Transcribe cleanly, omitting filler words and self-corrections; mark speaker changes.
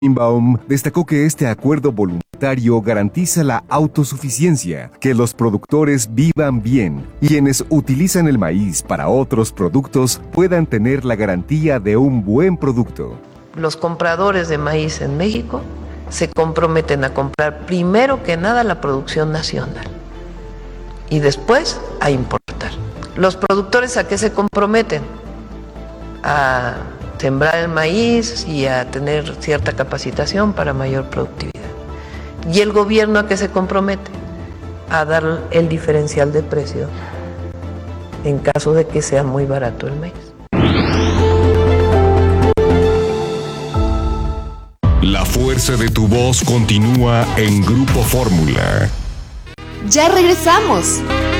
Speaker 1: Sheinbaum destacó que este acuerdo voluntario garantiza la autosuficiencia, que los productores vivan bien y quienes utilizan el maíz para otros productos puedan tener la garantía de un buen producto.
Speaker 2: Los compradores de maíz en México se comprometen a comprar primero que nada la producción nacional y después a importar. ¿Los productores a qué se comprometen? A sembrar el maíz y a tener cierta capacitación para mayor productividad. ¿Y el gobierno a qué se compromete? A dar el diferencial de precio en caso de que sea muy barato el maíz.
Speaker 3: La fuerza de tu voz continúa en Grupo Fórmula.
Speaker 4: Ya regresamos.